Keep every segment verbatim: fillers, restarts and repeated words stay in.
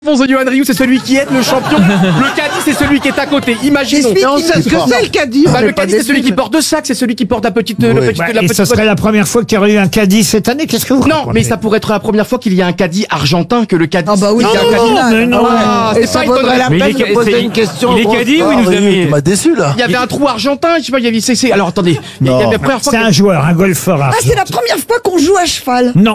Alphonse de Johan Rioux, c'est celui qui aide le champion. Le caddie, c'est celui qui est à côté. Imaginons. Mais on sait ce que c'est le caddie. Bah, le caddie, c'est celui qui porte deux sacs, c'est celui qui porte la petite. Oui. Le petit, Bah, la et petite ce serait la première fois qu'il y aurait eu un caddie cette année. Qu'est-ce que vous Non, racontez? mais ça pourrait être la première fois qu'il y a un caddie argentin que le caddie. Ah bah oui, il y a un non, caddie. non, mais non. Ah, Et c'est ça pas vaudrait étonnant. la Mais peine il est de poser c'est- une question. il est au caddie gros ou il nous a sport. mis- Tu m'as déçu là. Il y avait un trou argentin, je sais pas, il y avait, c'est, c'est- alors attendez, il y a- il y Non. avait la première fois C'est que- un joueur, un golfeur. Ah, c'est la première fois qu'on joue à cheval. Non,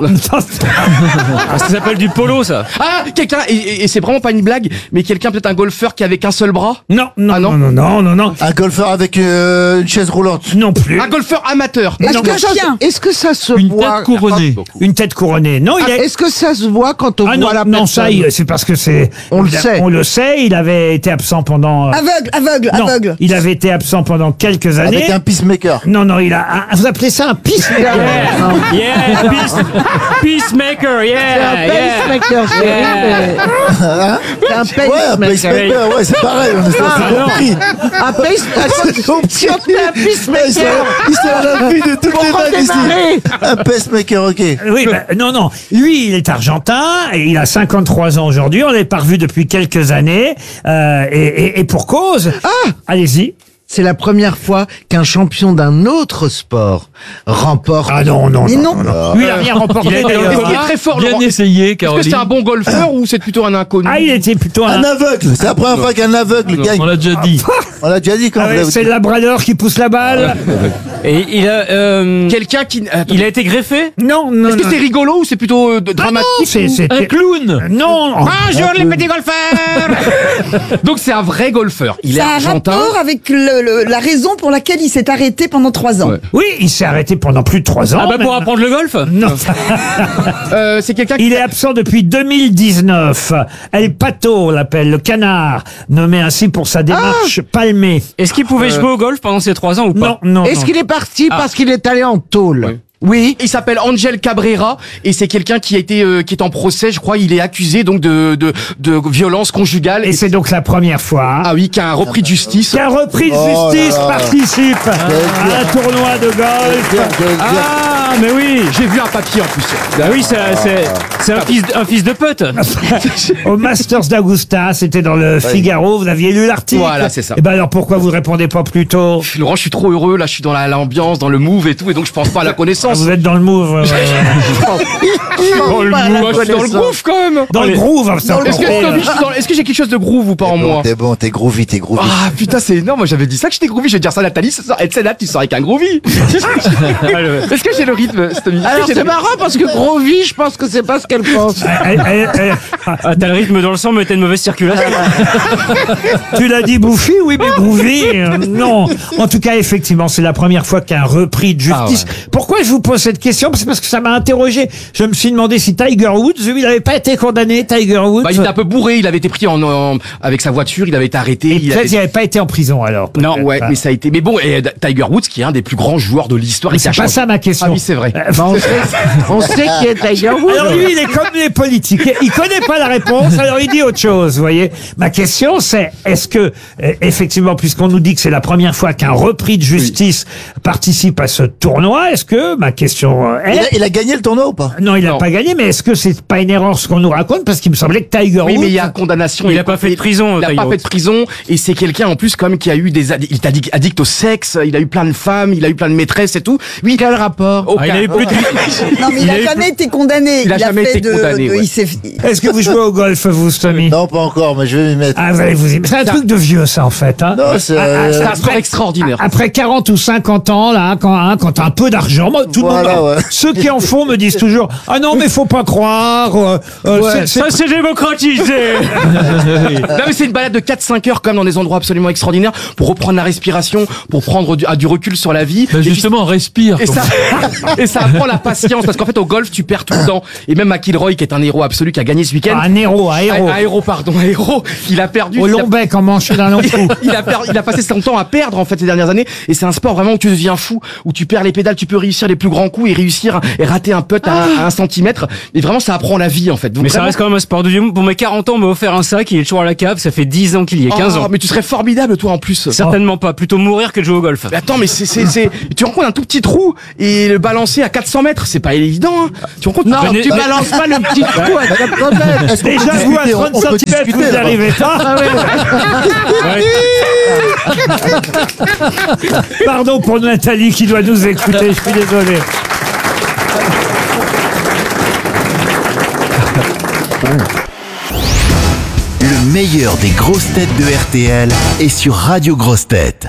Ah, ça s'appelle du polo, ça. Ah, quelqu'un, et, et- et c'est vraiment pas une blague, mais quelqu'un, peut-être un golfeur qui avait qu'un seul bras. non, non, Ah, non, non. non, non, non, non, Un golfeur avec euh, une chaise roulante. non plus. Un golfeur amateur. Est-ce Non, que, non. ça, est-ce que ça se Une voit tête couronnée. Une tête couronnée. Non, il est. Est-ce que ça se voit quand on Ah non, voit la non, personne ça, il- c'est parce que c'est. On le il a- sait. On le sait. Il avait été absent pendant. euh, Aveugle, aveugle, non, aveugle. il avait été absent pendant quelques années. Avec un peacemaker. Non, non, il a. un- vous appelez ça un peacemaker? Yeah, peace, peacemaker, yeah, yeah. Pacemaker, c'est Yeah. c'est un Ouais, un pacemaker. pacemaker, ouais, c'est pareil, on est Ah, on a compris. Un pacemaker. Si on te met un Ouais, ils sont- pacemaker, ils sont à la vue de toutes les pourquoi vagues ici. démarrer? Un pacemaker, ok. Oui, bah, non, non. Lui, il est argentin et il a cinquante-trois ans aujourd'hui. On l'a pas revu depuis quelques années. Euh, et, et, et pour cause. Ah Allez-y. C'est la première fois qu'un champion d'un autre sport remporte. Ah non, non, Mais non. non. non. Lui, il a rien remporté. Il a été d'ailleurs. Est-ce qu'il est très fort, Bien Laurent essayé, Est-ce que Caroline. c'est un bon golfeur ou c'est plutôt un inconnu? Ah, il était plutôt un. Un aveugle, c'est la première fois qu'un aveugle gagne. On l'a déjà dit. On l'a déjà dit quand Ah ouais, vous c'est le labrador qui pousse la balle. Et il a, euh, Quelqu'un qui. euh, il a été greffé. Non, non, Est-ce que non. c'est rigolo ou c'est plutôt euh, de- Ah dramatique? non, c'est, c'est- Un clown. Non. Bonjour les petits golfeurs. Donc c'est un vrai golfeur. Il est Ça a un argentin. rapport avec le- le- la raison pour laquelle il s'est arrêté pendant trois ans. Ouais. Oui, il s'est arrêté pendant plus de trois ans. Ah bah pour même. apprendre le golf. Non. Euh, c'est quelqu'un qui. Il est absent depuis deux mille dix-neuf. El Pato l'appelle, le canard, nommé ainsi pour sa démarche palmée. Est-ce qu'il pouvait jouer au golf pendant ces trois ans ou pas? Non, non, Est-ce non. qu'il est parti parce qu'il est allé en tôle? Oui. Il s'appelle Angel Cabrera et c'est quelqu'un qui a été euh, qui est en procès, je crois. Il est accusé donc de de, de violence conjugale. Et c'est donc la première fois hein, Ah oui, qui a un repris de justice. qu'un repris de Oh justice là là. participe à un tournoi de golf. J'allais dire. Ah, mais oui. J'ai vu un papier en plus. Bah oui, ça- c'est c'est un fils, un fils de pute. Au Masters d'Augusta, c'était dans le Figaro, vous aviez lu l'article. Voilà, c'est ça. Et ben alors pourquoi vous répondez pas plus tôt? Laurent, je suis trop heureux là. Je suis dans la- l'ambiance, dans le move et tout, et donc je pense pas à la connaissance. Vous êtes dans le move, euh, Dans le Pas la groove, je suis dans le connaissance. groove quand même. dans le groove. hein, c'est Dans le Est-ce que, encore- Tommy, je suis dans- est-ce que j'ai quelque chose de groove ou pas en Bon, moi? t'es bon, t'es groovy, t'es groovy. Ah putain, c'est énorme. Moi j'avais dit ça que j'étais groovy. Je vais dire ça à Nathalie. Ce soir. Et tu sais, là, tu sors avec un groovy. Est-ce que j'ai le rythme, Tommy? Est-ce que Alors j'ai c'est le- marrant parce que gros vie, je pense que c'est pas ce qu'elle pense. Elle- elle- elle- Ah, t'as le rythme dans le sang, mais t'as une mauvaise circulation. Tu l'as dit bouffi, oui, mais groovy, euh, non. En tout cas, effectivement, c'est la première fois qu'un repris de justice. Ah Pourquoi je vous pose cette question? C'est parce que ça m'a interrogé. Je me suis demandé si Tiger Woods, lui, il n'avait pas été condamné, Tiger Woods. Bah, il était un peu bourré. Il avait été pris en, en- avec sa voiture. Il avait été arrêté. Et il peut-être avait- il n'avait pas été en prison alors. Non, peut-être ouais, pas. mais ça a été. Mais bon, et, euh, Tiger Woods, qui est un des plus grands joueurs de l'histoire. Mais il s'est c'est pas changé. ça ma question. Ah oui, c'est vrai. Euh, Bah, on sait, on sait qui est Tiger Woods. Alors lui, il est comme les politiques. Il connaît pas la réponse, alors il dit autre chose, vous voyez. Ma question, c'est, est-ce que, euh, effectivement, puisqu'on nous dit que c'est la première fois qu'un repris de justice participe à ce tournoi, est-ce que, ma question euh, Il est... a, il a gagné le tournoi ou pas? Non, il n'a Non. pas gagné, mais est-ce que c'est pas une erreur ce qu'on nous raconte? Parce qu'il me semblait que Tiger Oui, Woods... mais il y a condamnation. Il a pas fait de prison, Il a Tiger pas Woods. fait de prison. Et c'est quelqu'un, en plus, comme qui a eu des, addi- il est addic- addict au sexe. Il a eu plein de femmes. Il a eu plein de maîtresses et tout. Oui. Quel rapport? Aucun. Ah, il a eu plus de... Non, mais il, il a, a eu jamais été condamné. Il a jamais fait été de, condamné, de- ouais. il s'est- Est-ce que vous jouez au golf, vous, Stomy? Non, pas encore, mais je vais m'y mettre. Ah, vous allez vous y... C'est un truc de vieux, ça, en fait. Hein. Non, c'est, Ah, ah, euh, C'est un après- sport extraordinaire. Après quarante ou cinquante ans, là, hein, quand, hein, quand t'as un peu d'argent, moi, tout Voilà, le monde, ouais. ceux qui en font me disent toujours, ah non, mais faut pas croire, euh, euh, c'est- c'est- Ça, c'est démocratisé. Non, mais c'est une balade de quatre cinq heures, comme dans des endroits absolument extraordinaires, pour reprendre la respiration, pour prendre du, ah, du recul sur la vie. Bah, Et puis- justement, respire. Et comme- ça, et ça apprend la patience, parce qu'en fait, au golf, tu perds tout le temps. Et même McIlroy, qui est un héros absolu, qui a gagné ce week-end. un héros, un héros. Un, un héros, pardon, un héros. Il a perdu. Au il a- long bec, en manche d'un long coup. il a, per- il a passé son temps à perdre en fait ces dernières années, et c'est un sport vraiment où tu deviens fou, où tu perds les pédales, tu peux réussir les plus grands coups et réussir et rater un putt à, à un centimètre, et vraiment ça apprend la vie en fait. Donc, Mais ça vraiment- reste quand même un sport de vieux. Pour mes quarante ans, on m'a offert un sac, il est toujours à la cave, ça fait dix ans qu'il y est, quinze Oh, ans. mais tu serais formidable toi en plus. Certainement pas, plutôt mourir que de jouer au golf. Mais attends, mais c'est c'est c'est tu rencontres un tout petit trou et le ballon balancer à quatre cents mètres, c'est pas évident. Hein. Tu te rends compte? Non, tu tu balances pas le petit trou à quatre cents mètres. Est-ce qu'on Déjà, peut vous, à discuter On- trente on peut centimètres, discuter, vous n'y là. arrivez pas. Pardon pour Nathalie qui doit nous écouter, je suis désolé. Le meilleur des grosses têtes de R T L est sur Radio Grosses Têtes.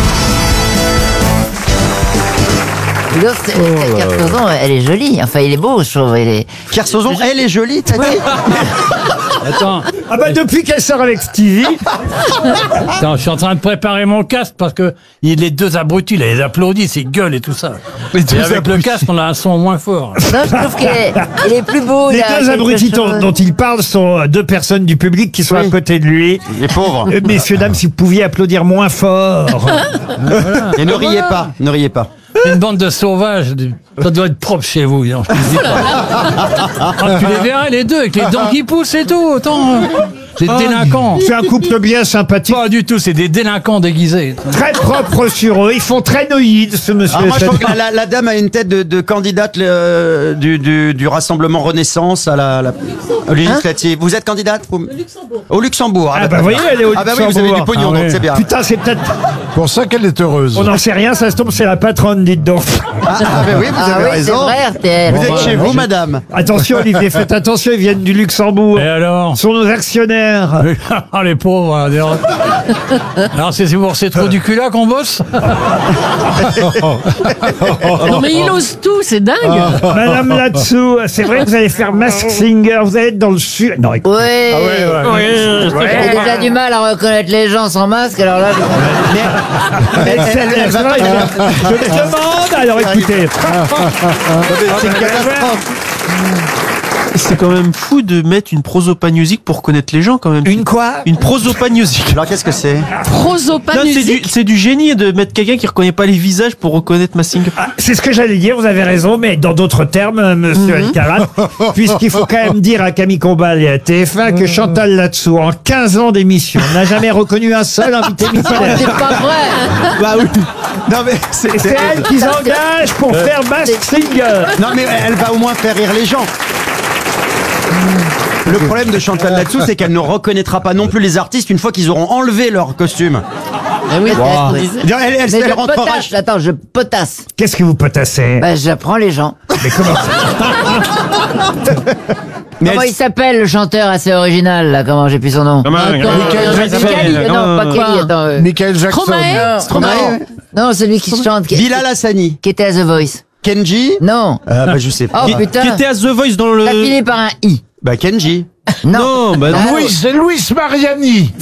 Dis donc, c'est- Kersozon, elle est jolie. Enfin, il est beau, je trouve. Il est... Kersozon, elle est jolie, t'as dit? Attends, Ah bah depuis qu'elle sort avec Stevie, Attends, je suis en train de préparer mon casque parce que il- les deux abrutis, là, ils applaudissent, ils gueulent et tout ça. Les deux Et avec le casque, on a un son moins fort. Non, je trouve qu'il est, il est plus beau. il les a deux quelque abrutis dont, chose. dont il parle sont deux personnes du public qui sont à côté de lui. Les pauvres. Euh, Messieurs, dames, si vous pouviez applaudir moins fort. Et ne riez pas, ne riez pas. Une bande de sauvages, ça doit être propre chez vous, non, je te le dis pas. Ah, tu les verrais les deux avec les dents qui poussent et tout, attends. C'est des délinquants. C'est un couple bien sympathique, Pas du tout, c'est des délinquants déguisés. très propre sur eux. Ils font très noïdes, ce monsieur. Alors moi, je et trouve cette que la, la- la dame a une tête de, de candidate euh, du, du, du Rassemblement Renaissance à la, la aux législatives. Vous êtes candidate vous... Au Luxembourg. Au Luxembourg. Ah bah voyez, elle est au Ah bah oui, vous avez du Luxembourg. pognon, Ah donc ouais. c'est bien. Putain, c'est peut-être. Pour ça qu'elle est heureuse. On n'en sait rien, ça se tombe, c'est la patronne, dites donc. Ah, ah bah oui, vous Ah avez oui, c'est raison. vrai, R T L. Vous êtes chez vous, madame. Attention, Olivier, faites attention, ils viennent du Luxembourg. Et alors? Ce sont nos actionnaires. Ah, les pauvres. hein, d'ailleurs. Alors, c'est pour c'est trop du cul là qu'on bosse? Non mais il ose tout, c'est dingue. Madame là-dessous, c'est vrai que vous allez faire Mask Singer, vous allez être dans le sud. Non, écoute. Oui. Ouais. J'ai déjà du mal à reconnaître les gens sans masque, alors là. je- Elle- elle- elle- va c'est pas vrai, bien. je, je le demande, alors écoutez. C'est une catastrophe. C'est quand même fou de mettre une prosopagnosie pour connaître les gens quand même. Une quoi? Une prosopagnosie. Alors qu'est-ce que c'est? Non, c'est du, Prosopanusique. c'est du génie de mettre quelqu'un qui reconnaît pas les visages pour reconnaître ma singer. Ah, c'est ce que j'allais dire, vous avez raison, mais dans d'autres termes, euh, monsieur Alcarat, puisqu'il faut quand même dire à Camille Combal et à T F un que Chantal là-dessous, en quinze ans d'émission, n'a jamais reconnu un seul invité mystère. C'est pas vrai. Bah oui. Non mais c'est. Et c'est elle qu'ils engagent pour faire Mask Singer. Non mais elle va au moins faire rire les gens. Le problème de Chantal là-dessous, c'est qu'elle ne reconnaîtra pas non plus les artistes une fois qu'ils auront enlevé leur costume. Eh oui, Wow. elle, Elle, elle, mais elle je rentrera. potasse, attends, je potasse. Qu'est-ce que vous potassez? Bah, j'apprends les gens. Mais comment ça? Mais Comment elle- il s'appelle le chanteur assez original là? Comment j'ai plus son nom? Attends, Michael euh, Jackson. Kelly, Euh, Non, pas Kelly. Attends. euh, Michael Jackson. Stromae. Non, non, celui qui chante, qui, Bilal Hassani, qui était à The Voice. Kenji. Non. Euh, bah je sais pas. Oh putain. Qui était à The Voice dans le. Ça finit par un I. Bah Kenji. Non. Non, bah non. Ah, Louis, c'est Louis Mariani.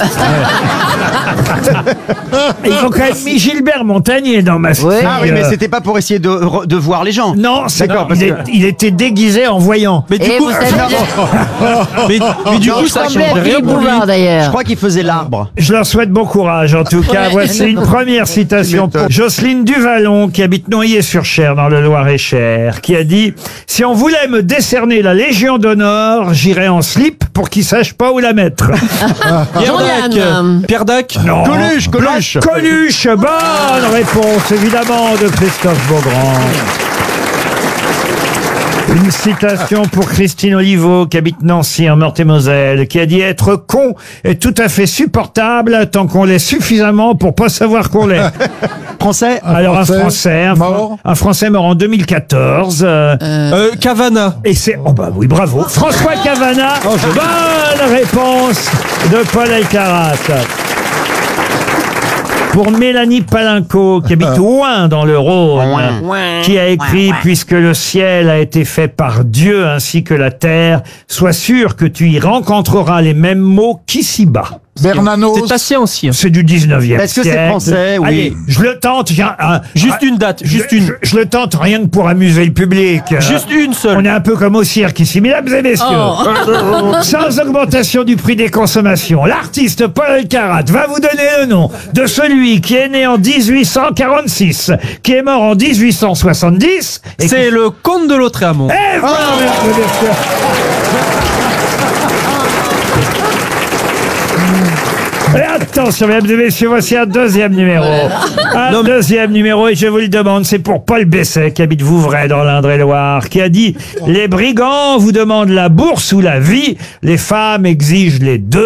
Ils ont quand même mis Gilbert Montagnier dans Mask Ouais. Singer. Ah oui, mais c'était pas pour essayer de, re- de voir les gens. Non, c'est D'accord, il, parce est- que- il était déguisé en voyant. Mais du Et coup, vous savez, mais, mais du il coup, ça ressemblait change à rien Philippe pour lui. Bouvard Je d'ailleurs. crois qu'il faisait l'arbre. Je leur souhaite bon courage. En tout cas, voici une première citation pour Jocelyne Duvallon, qui habite Noyer-sur-Cher, dans le Loir-et-Cher, qui a dit « Si on voulait me décerner la Légion d'honneur, j'irais en slip pour qu'ils sachent pas où la mettre. Pierre Dac. Jean-Yann. Pierre Dac. » Non. Coluche, Coluche. Coluche, bonne réponse, évidemment, de Christophe Beaugrand. Une citation pour Christine Oliveau, qui habite Nancy, en Meurthe-et-Moselle, qui a dit « Être con est tout à fait supportable tant qu'on l'est suffisamment pour pas savoir qu'on l'est. » Français. Alors un Français Français, un, mort. un Français mort en deux mille quatorze. euh, Euh, Cavana. Et c'est... Oh bah oui, bravo. François Cavana. Bonne réponse de Paul Alcarat. Pour Mélanie Palinco, qui habite Ouin dans le Rhône, qui a écrit « Puisque le ciel a été fait par Dieu ainsi que la terre, sois sûr que tu y rencontreras les mêmes mots qu'ici-bas. » Bernanos. C'est Tassien aussi. hein. C'est du dix-neuvième Est-ce que c'est siècle. français? Oui. Allez, je le tente. j'ai un- un- Juste un- une date, juste je, une. Je, je le tente rien que pour amuser le public. Juste une On seule. est un peu comme au cirque ici, mesdames et messieurs. Sans augmentation du prix des consommations, l'artiste Paul Alcarat va vous donner le nom de celui qui est né en dix-huit cent quarante-six, qui est mort en dix-huit cent soixante-dix. et C'est qui- le comte de Lautréamont. Eh, voilà, mesdames et messieurs. Et attention, mesdames et messieurs, voici un deuxième numéro. Un deuxième numéro, et je vous le demande, c'est pour Paul Besset, qui habite Vouvray, dans l'Indre-et-Loire, qui a dit « Les brigands vous demandent la bourse ou la vie, les femmes exigent les deux.